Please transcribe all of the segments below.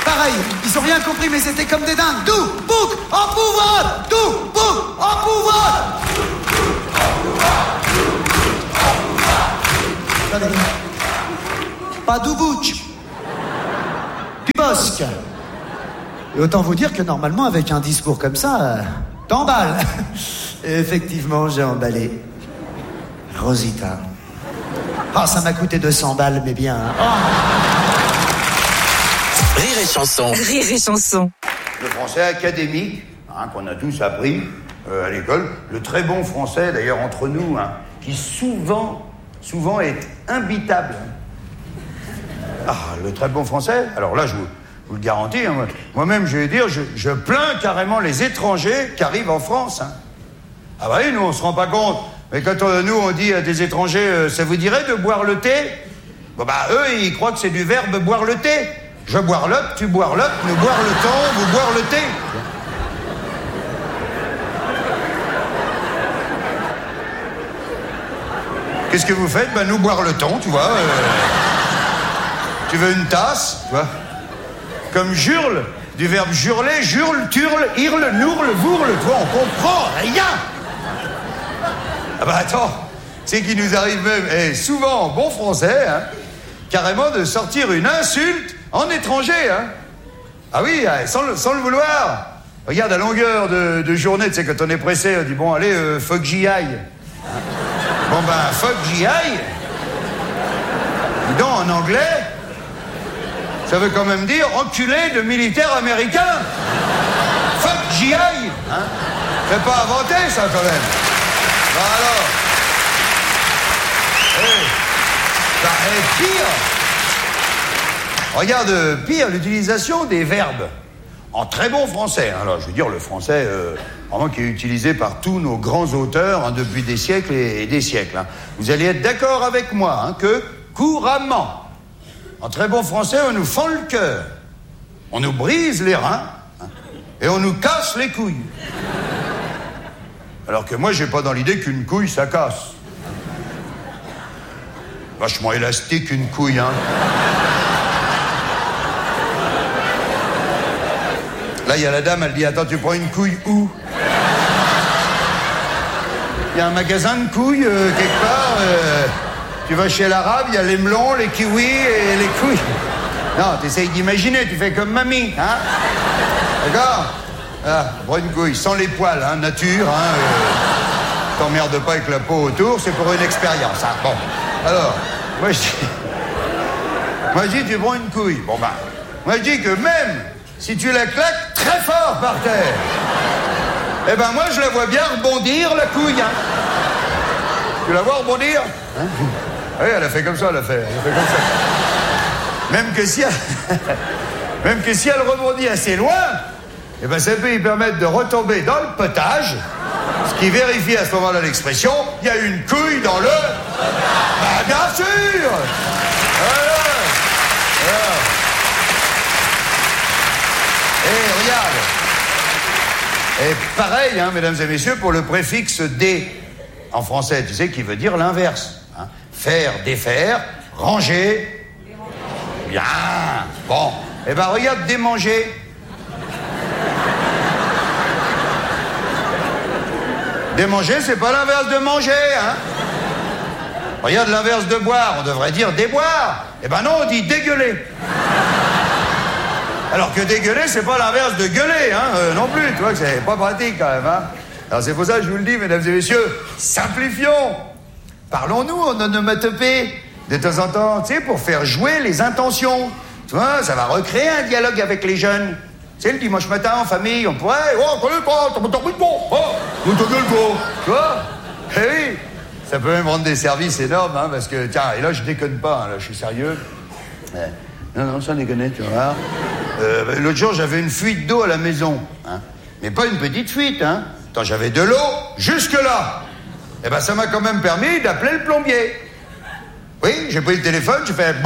pareil, ils ont rien compris, mais c'était comme des dingues. Tout, bouc, en pouvoir. Tout, bouc, en pouvoir. Attendez. Pas d'Oubouch. Du Bosque. Et autant vous dire que normalement, avec un discours comme ça, t'emballes. Et effectivement, j'ai emballé. Rosita. Ah, ça m'a coûté 200 balles, mais bien. Hein. Oh. Rire et chanson. Rire et chanson. Le français académique, qu'on a tous appris à l'école. Le très bon français, d'ailleurs, entre nous, qui souvent est imbitable. Ah, le très bon français, alors là, je vous le garantis, moi-même, je vais dire, je plains carrément les étrangers qui arrivent en France. Ah bah oui, nous, on se rend pas compte. Mais quand nous, on dit à des étrangers, ça vous dirait de boire le thé? Bon bah, eux, ils croient que c'est du verbe boire le thé. Je boire l'up, tu boire l'up, nous boire le temps, vous boire le thé. Qu'est-ce que vous faites? Bah, nous boire le temps, tu vois. Tu veux une tasse, tu vois? Comme jurle, du verbe jurler, jurle, turle, hurle, nourle, vourle, tu vois, on comprend rien. Ah bah attends, c'est qu'il nous arrive même, souvent en bon français, carrément de sortir une insulte en étranger. Ah oui, sans le vouloir. Regarde, à longueur de journée, tu sais, quand on est pressé, on dit, bon, allez, faut que j'y aille. Bon ben, faut que j'y aille. Dis donc, en anglais, ça veut quand même dire enculé de militaires américains. Faut que j'y aille. C'est pas inventé, ça, quand même. Ben alors. Pire. Regarde, pire, l'utilisation des verbes. En très bon français. Alors, je veux dire, le français, vraiment qui est utilisé par tous nos grands auteurs depuis des siècles et des siècles. Vous allez être d'accord avec moi que couramment, en très bon français, on nous fend le cœur, on nous brise les reins et on nous casse les couilles. Alors que moi, j'ai pas dans l'idée qu'une couille, ça casse. Vachement élastique, une couille, Là, il y a la dame, elle dit, attends, tu prends une couille où? Il y a un magasin de couilles, quelque part. Tu vas chez l'arabe, il y a les melons, les kiwis et les couilles. Non, t'essayes d'imaginer, tu fais comme mamie, D'accord? Prends une couille, sans les poils, nature, t'emmerdes pas avec la peau autour, c'est pour une expérience, Bon, alors, moi je dis, tu prends une couille. Bon, ben, moi je dis que même si tu la claques très fort par terre, eh ben moi je la vois bien rebondir, la couille. Tu la vois rebondir? Oui, elle a fait comme ça, elle a fait comme ça. Même que si elle rebondit assez loin, eh ben ça peut lui permettre de retomber dans le potage, ce qui vérifie à ce moment-là l'expression, il y a une couille dans le... Bah bien sûr. Voilà. Et regarde. Et pareil, mesdames et messieurs, pour le préfixe « dé » en français, tu sais, qui veut dire l'inverse. Faire, défaire, ranger. Bien. Bon. Eh ben, regarde, démanger. Démanger, c'est pas l'inverse de manger, Regarde l'inverse de boire, on devrait dire déboire. Eh ben non, on dit dégueuler. Alors que dégueuler, c'est pas l'inverse de gueuler, non plus, tu vois que c'est pas pratique quand même, Alors c'est pour ça que je vous le dis, mesdames et messieurs, simplifions. Parlons-nous en onomatopée de temps en temps, tu sais, pour faire jouer les intentions. Tu vois, ça va recréer un dialogue avec les jeunes. Tu sais, le dimanche matin en famille, on pourrait, connais pas, t'as pas tu vois. Eh oui, ça peut même rendre des services énormes, parce que, tiens, et là je déconne pas, là je suis sérieux. Non, ça déconne, tu vois. L'autre jour, j'avais une fuite d'eau à la maison, mais pas une petite fuite, Attends, j'avais de l'eau jusque-là. Eh ben, ça m'a quand même permis d'appeler le plombier. Oui, j'ai pris le téléphone, j'ai fait...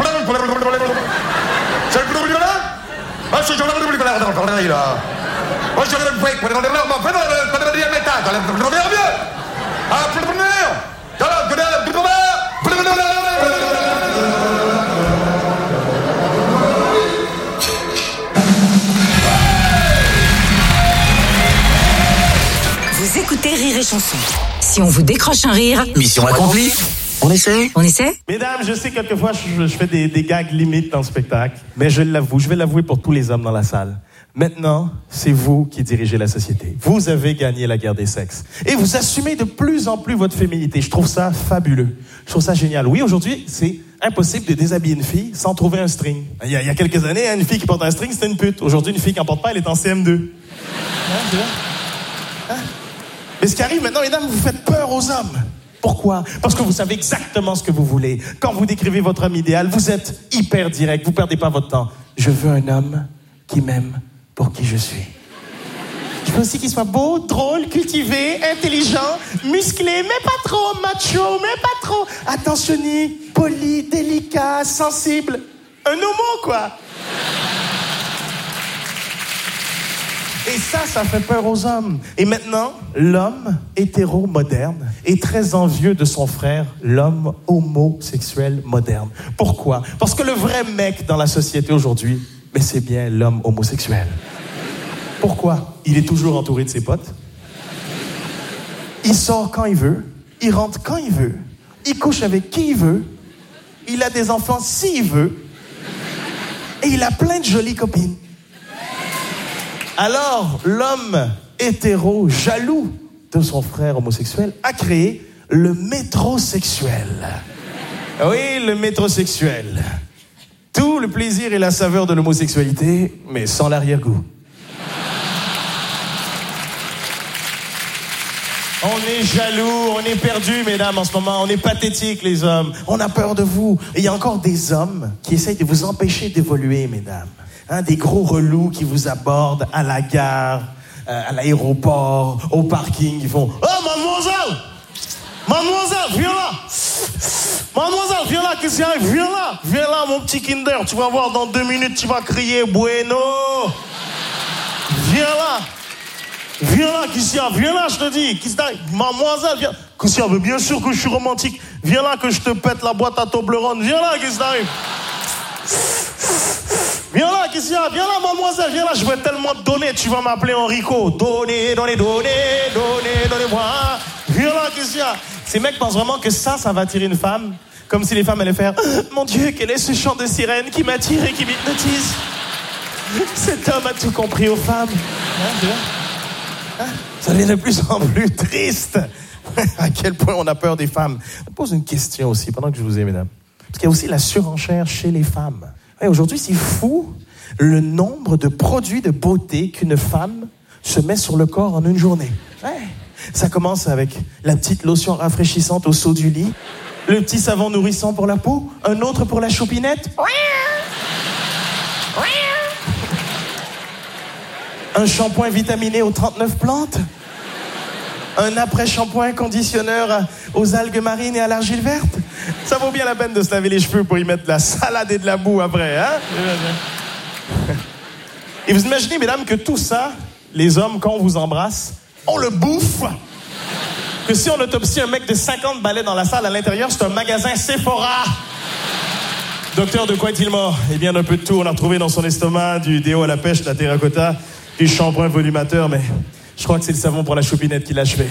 et Chanson. Si on vous décroche un rire, mission accomplie. On essaie? Mesdames, je sais que quelquefois je fais des gags limites dans le spectacle, mais je vais l'avouer pour tous les hommes dans la salle. Maintenant, c'est vous qui dirigez la société. Vous avez gagné la guerre des sexes. Et vous assumez de plus en plus votre féminité. Je trouve ça fabuleux. Je trouve ça génial. Oui, aujourd'hui, c'est impossible de déshabiller une fille sans trouver un string. Il y a quelques années, une fille qui porte un string, c'était une pute. Aujourd'hui, une fille qui n'en porte pas, elle est en CM2. C'est vrai? Mais ce qui arrive maintenant, mesdames, vous faites peur aux hommes. Pourquoi? Parce que vous savez exactement ce que vous voulez. Quand vous décrivez votre homme idéal, vous êtes hyper direct, vous perdez pas votre temps. Je veux un homme qui m'aime pour qui je suis. Je veux aussi qu'il soit beau, drôle, cultivé, intelligent, musclé, mais pas trop, macho, mais pas trop, attentionné, poli, délicat, sensible. Un homo, quoi. Et ça fait peur aux hommes. Et maintenant, l'homme hétéro moderne est très envieux de son frère, l'homme homosexuel moderne. Pourquoi? Parce que le vrai mec dans la société aujourd'hui, mais c'est bien l'homme homosexuel. Pourquoi? Il est toujours entouré de ses potes. Il sort quand il veut. Il rentre quand il veut. Il couche avec qui il veut. Il a des enfants s'il veut. Et il a plein de jolies copines. Alors, l'homme hétéro, jaloux de son frère homosexuel, a créé le métrosexuel. Oui, le métrosexuel. Tout le plaisir et la saveur de l'homosexualité, mais sans l'arrière-goût. On est jaloux, on est perdu, mesdames, en ce moment. On est pathétiques, les hommes. On a peur de vous. Et il y a encore des hommes qui essayent de vous empêcher d'évoluer, mesdames. Des gros relous qui vous abordent à la gare, à l'aéroport, au parking. Ils font « Oh, mademoiselle! Mademoiselle, viens là! Mademoiselle, viens là, qu'est-ce qu'il y a? Viens là! Viens là, mon petit Kinder. Tu vas voir, dans 2 minutes, tu vas crier « Bueno! » Viens là! Viens là, qu'est-ce qu'il y a? Viens là, je te dis! Qu'est-ce qu'il y a? Mademoiselle, viens! Qu'est-ce qu'il y a? Bien sûr que je suis romantique. Viens là, que je te pète la boîte à Toblerone. Viens là, qu'est-ce qu'il y a? Viens là, qu'est-ce qu'il y a? Viens là, mademoiselle, viens là, je vais tellement te donner, tu vas m'appeler Enrico. Donnez-moi. Viens là, qu'est-ce qu'il y a? Ces mecs pensent vraiment que ça va attirer une femme, comme si les femmes allaient faire « Mon Dieu, quel est ce chant de sirène qui m'attire et qui m'hypnotise? Cet homme a tout compris aux femmes. » Ça devient de plus en plus triste. À quel point on a peur des femmes. Je me pose une question aussi, pendant que je vous ai, mesdames. Parce qu'il y a aussi la surenchère chez les femmes. Ouais, aujourd'hui, c'est fou le nombre de produits de beauté qu'une femme se met sur le corps en une journée. Ouais. Ça commence avec la petite lotion rafraîchissante au saut du lit, le petit savon nourrissant pour la peau, un autre pour la choupinette, un shampoing vitaminé aux 39 plantes, un après-shampoing conditionneur aux algues marines et à l'argile verte. Ça vaut bien la peine de se laver les cheveux pour y mettre de la salade et de la boue après, hein? Et vous imaginez, mesdames, que tout ça, les hommes, quand on vous embrasse, on le bouffe. Que si on autopsie un mec de 50 balais dans la salle, à l'intérieur, c'est un magasin Sephora. Docteur, de quoi est-il mort? Eh bien, d'un peu de tout. On a retrouvé dans son estomac du déo à la pêche, de la terracotta, du shampoing volumateur, mais je crois que c'est le savon pour la choupinette qui l'a achevé.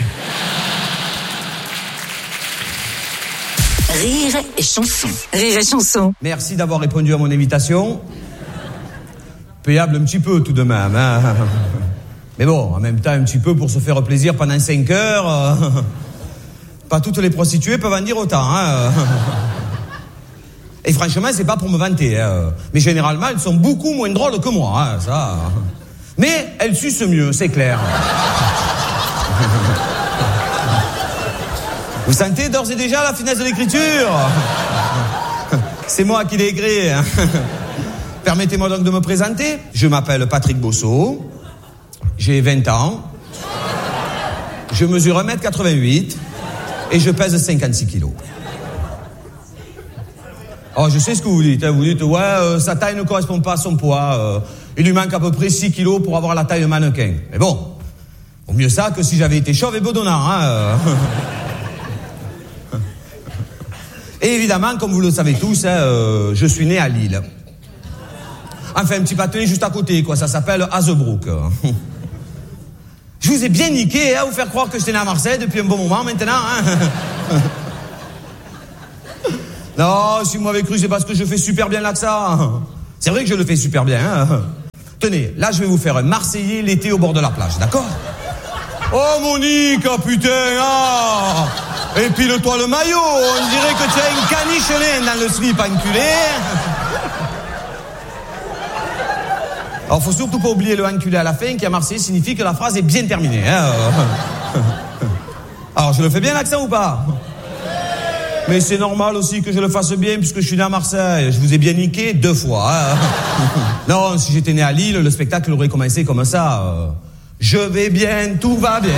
Rire et Chanson. Rire et Chanson. Merci d'avoir répondu à mon invitation. Payable un petit peu tout de même, hein. Mais bon, en même temps, un petit peu pour se faire plaisir pendant 5 heures. Pas toutes les prostituées peuvent en dire autant, hein. Et franchement, c'est pas pour me vanter, hein. Mais généralement, elles sont beaucoup moins drôles que moi, hein, ça. Mais elles sucent mieux, c'est clair. Vous sentez d'ores et déjà la finesse de l'écriture? C'est moi qui l'ai écrit, hein. Permettez-moi donc de me présenter. Je m'appelle Patrick Bosso. J'ai 20 ans. Je mesure 1m88 et je pèse 56 kilos. Oh, je sais ce que vous dites, hein. Vous dites, ouais, sa taille ne correspond pas à son poids. Il lui manque à peu près 6 kilos pour avoir la taille de mannequin. Mais bon, au mieux ça que si j'avais été chauve et bedonnant, hein. Et évidemment, comme vous le savez tous, hein, je suis né à Lille. Enfin, un petit pâté juste à côté, quoi. Ça s'appelle Hazebrouck. Je vous vous ai bien niqué, hein, vous faire croire que j'étais né à Marseille depuis un bon moment maintenant, hein. Non, si vous m'avez cru, c'est parce que je fais super bien l'accent. C'est vrai que je le fais super bien, hein. Tenez, là, je vais vous faire un Marseillais l'été au bord de la plage, d'accord? Oh, Monique, oh, putain, ah! Épile-toi le maillot, on dirait que tu as une caniche laine dans le slip, enculé. Alors, faut surtout pas oublier le enculé à la fin, qui à Marseille signifie que la phrase est bien terminée, hein. Alors, je le fais bien l'accent ou pas? Mais c'est normal aussi que je le fasse bien puisque je suis né à Marseille. Je vous ai bien niqué 2 fois. Hein. Non, si j'étais né à Lille, le spectacle aurait commencé comme ça. Je vais bien, tout va bien.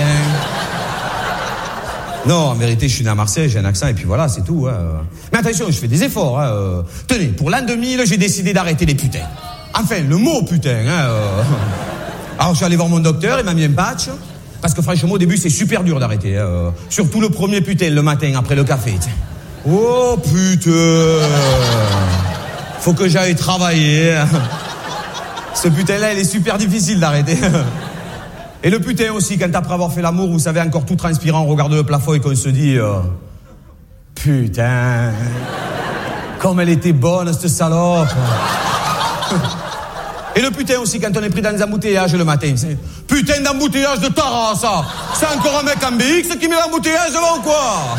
Non, en vérité, je suis né à Marseille, j'ai un accent et puis voilà, c'est tout. Hein. Mais attention, je fais des efforts. Hein. Tenez, pour l'an 2000, j'ai décidé d'arrêter les putains. Enfin, le mot putain. Hein. Alors, je suis allé voir mon docteur, il m'a mis un patch. Parce que franchement, au début, c'est super dur d'arrêter. Hein. Surtout le premier putain, le matin, après le café. T'sais. Oh putain, faut que j'aille travailler. Ce putain-là, il est super difficile d'arrêter. Et le putain aussi, quand après avoir fait l'amour, vous savez, encore tout transpirant, on regarde le plafond et qu'on se dit putain, comme elle était bonne, cette salope. Et le putain aussi, quand on est pris dans des embouteillages le matin. C'est putain d'embouteillage de Tara, ça. C'est encore un mec en BX qui met l'embouteillage devant ou quoi?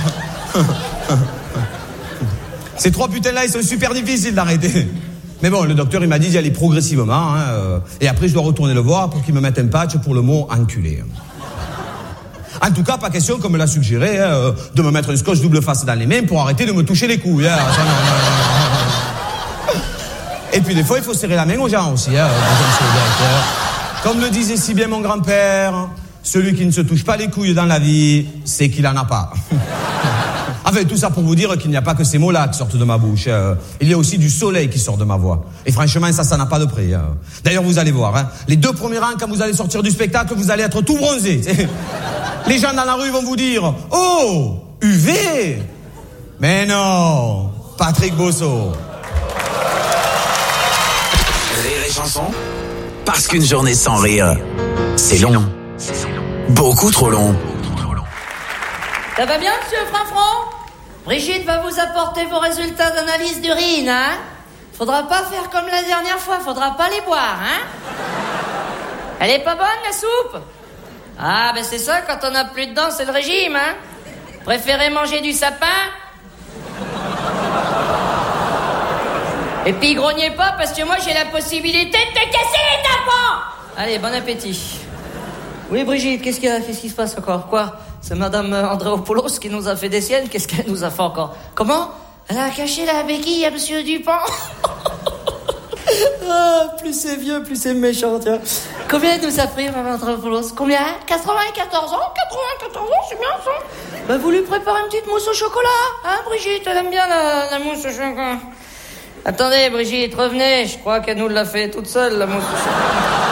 Ces 3 putains-là, ils sont super difficiles d'arrêter. Mais bon, le docteur, il m'a dit d'y aller progressivement. Hein, et après, je dois retourner le voir pour qu'il me mette un patch pour le mot enculé. En tout cas, pas question, comme me l'a suggéré, hein, de me mettre un scotch double face dans les mains pour arrêter de me toucher les couilles. Hein. Et puis, des fois, il faut serrer la main aux gens aussi. Hein, comme le disait si bien mon grand-père, celui qui ne se touche pas les couilles dans la vie, c'est qu'il en a pas. Enfin, tout ça pour vous dire qu'il n'y a pas que ces mots-là qui sortent de ma bouche. Il y a aussi du soleil qui sort de ma voix. Et franchement, ça n'a pas de prix. D'ailleurs, vous allez voir, hein, les 2 premiers rangs, quand vous allez sortir du spectacle, vous allez être tout bronzé. Les gens dans la rue vont vous dire « Oh, UV !» Mais non, Patrick Bosso. Rire et chanson, parce qu'une journée sans rire, c'est long. Beaucoup trop long. Ça va bien, monsieur Franfran? Brigitte va vous apporter vos résultats d'analyse d'urine, hein? Faudra pas faire comme la dernière fois, faudra pas les boire, hein? Elle est pas bonne, la soupe? Ah, ben c'est ça, quand on a plus de dents, c'est le régime, hein? Préférez manger du sapin? Et puis grognez pas, parce que moi j'ai la possibilité de te casser les tympans! Allez, bon appétit. Oui, Brigitte, qu'est-ce qui se passe encore? Quoi? C'est Madame Andréopoulos qui nous a fait des siennes. Qu'est-ce qu'elle nous a fait encore? Comment? Elle a caché la béquille à Monsieur Dupont. Ah, plus c'est vieux, plus c'est méchant, tiens. Combien elle nous a pris, Madame Andréopoulos? Combien? 94 ans? 94 ans, c'est bien ça. Bah, vous lui préparez une petite mousse au chocolat, hein, Brigitte? Elle aime bien la mousse au chocolat. Attendez, Brigitte, revenez. Je crois qu'elle nous l'a fait toute seule, la mousse au chocolat.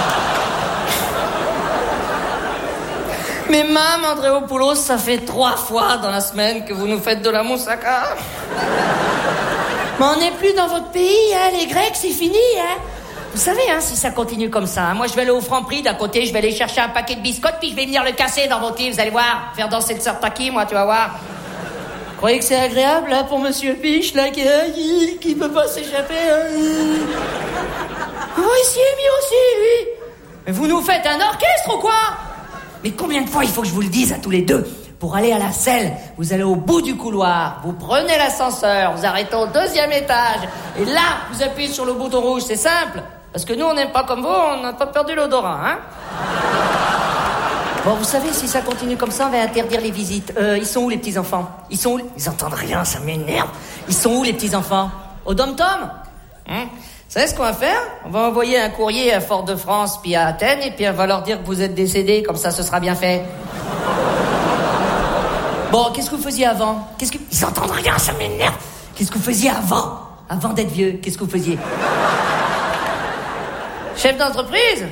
Mais Mme Andréopoulos, ça fait 3 fois dans la semaine que vous nous faites de la moussaka. Mais on n'est plus dans votre pays, hein, les Grecs, c'est fini, hein. Vous savez, hein, si ça continue comme ça, hein, moi je vais aller au Franprix, d'un côté, je vais aller chercher un paquet de biscottes, puis je vais venir le casser dans vos tirs, vous allez voir, faire danser le Sartaki, moi, tu vas voir. Vous croyez que c'est agréable, là, pour Monsieur Piche, là, qui peut pas s'échapper, hein. Oh, il s'y est mis aussi, lui. Mais vous nous faites un orchestre ou quoi? Mais combien de fois il faut que je vous le dise à tous les deux? Pour aller à la selle, vous allez au bout du couloir, vous prenez l'ascenseur, vous arrêtez au 2e étage, et là, vous appuyez sur le bouton rouge, c'est simple. Parce que nous, on n'aime pas comme vous, on n'a pas perdu l'odorat, hein. Bon, vous savez, si ça continue comme ça, on va interdire les visites. Ils sont où, les petits-enfants? Ils sont où? Ils entendent rien, ça m'énerve. Ils sont où, les petits-enfants? Au Dom-Tom? Vous savez ce qu'on va faire? On va envoyer un courrier à Fort-de-France puis à Athènes et puis on va leur dire que vous êtes décédés, comme ça ce sera bien fait. Bon, qu'est-ce que vous faisiez avant? Ils entendent rien, ça m'énerve. Qu'est-ce que vous faisiez avant? Avant d'être vieux, qu'est-ce que vous faisiez? Chef d'entreprise?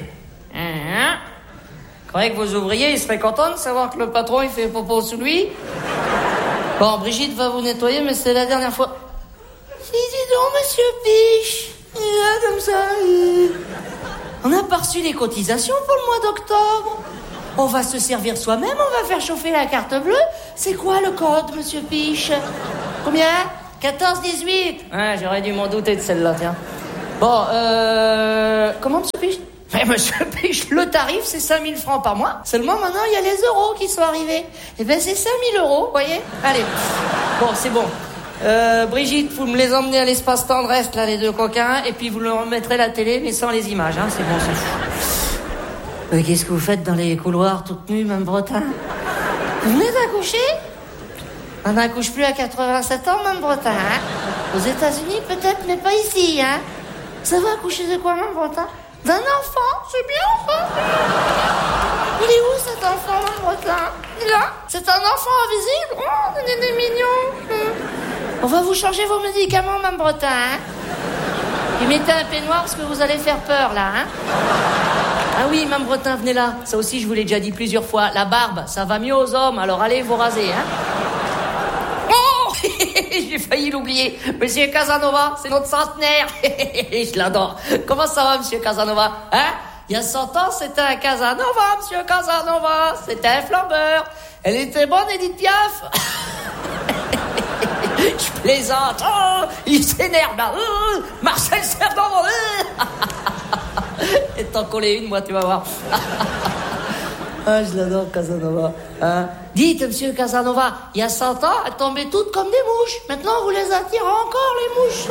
Croyez que vos ouvriers, ils seraient contents de savoir que le patron, il fait popo sous lui? Bon, Brigitte va vous nettoyer, mais c'est la dernière fois. Dis donc, Monsieur Piche. Là, comme ça. On n'a pas reçu les cotisations pour le mois d'octobre. On va se servir soi-même, on va faire chauffer la carte bleue. C'est quoi le code, monsieur Piche? Combien? 14-18. Ah, j'aurais dû m'en douter de celle-là, tiens. Bon, comment, monsieur Piche? Mais monsieur Piche, le tarif, c'est 5 000 francs par mois. Seulement, maintenant, il y a les euros qui sont arrivés. Eh ben, c'est 5 000 euros, vous voyez? Allez. Bon, c'est bon. Brigitte, vous me les emmenez à l'espace tendresse, là, les deux coquins, et puis vous leur remettrez la télé, mais sans les images, hein. C'est bon, c'est fou. Mais qu'est-ce que vous faites dans les couloirs, toute nue, même Bretin? Vous venez d'accoucher? On n'accouche plus à 87 ans, même Bretin, hein? Aux États-Unis, peut-être, mais pas ici, hein? Ça va accoucher de quoi, même Bretin? D'un enfant, c'est bien, ça? Il est où, cet enfant, même Bretin? Il est là? C'est un enfant invisible? Oh, il est mignon. On va vous changer vos médicaments, même Bretin, hein? Puis mettez un peignoir, parce que vous allez faire peur, là, hein? Ah oui, Mme Bretin, venez là. Ça aussi, je vous l'ai déjà dit plusieurs fois. La barbe, ça va mieux aux hommes, alors allez vous raser, hein. Oh j'ai failli l'oublier. Monsieur Casanova, c'est notre centenaire. Je l'adore. Comment ça va, monsieur Casanova? Hein? Il y a 100 ans, c'était un Casanova, monsieur Casanova. C'était un flambeur. Elle était bonne, Edith Piaf. Je plaisante. Oh, il s'énerve, là. Marcel Cerdan. Et t'en coller une, moi, tu vas voir. Ah, je l'adore, Casanova. Hein? Dites, monsieur Casanova, il y a 100 ans, elles tombaient toutes comme des mouches. Maintenant, vous les attirez encore, les mouches.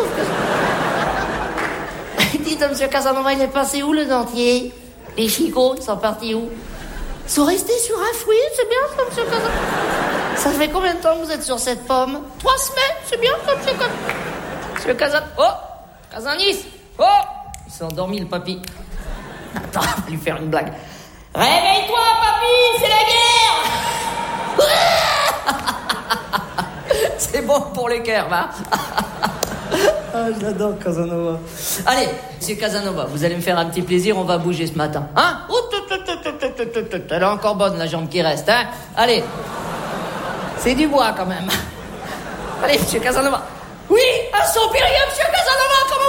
Dites, monsieur Casanova, il est passé où, le dentier? Les chicots, ils sont partis où? Ils sont restés sur un fruit, c'est bien ça, monsieur Casanova. Ça fait combien de temps que vous êtes sur cette pomme? 3 semaines, c'est bien ça, monsieur Casanova. Monsieur Casanova. Oh, Casanis. Oh, il s'est endormi, le papy. Attends, on va lui faire une blague. Réveille-toi, papy, c'est la guerre. C'est bon pour les cœurs, hein. Ah, j'adore Casanova. Allez, monsieur Casanova, vous allez me faire un petit plaisir, on va bouger ce matin. Hein? Elle est encore bonne, la jambe qui reste, hein? Allez. C'est du bois, quand même. Allez, monsieur Casanova. Oui, un soupirier, monsieur Casanova, comment